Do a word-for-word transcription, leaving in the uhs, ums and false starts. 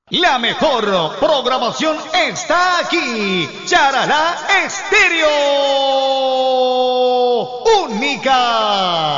La mejor programación está aquí. Charalá Estéreo. Única.